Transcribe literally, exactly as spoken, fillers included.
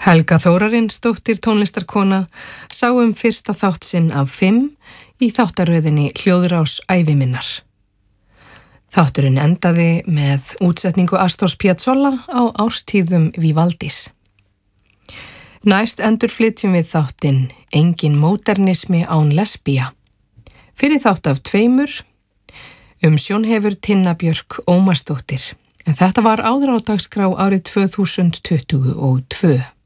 Helga Þórarinsdóttir tónlistarkona sá um fyrsta þátt sinn af fimm í þáttaröðinni Hljóðrás ævi minnar. Þátturinn endaði með útsetningu Astors Piazzolla á árstíðum Vivaldis. Næst endurflytjum við þáttinn Engin módernismi án lesbía. Fyrir þátt af tveimur, umsjón hefur Tinna Björk Ómarsdóttir, en þetta var áður á dagskrá árið tvö þúsund tuttugu og tvö.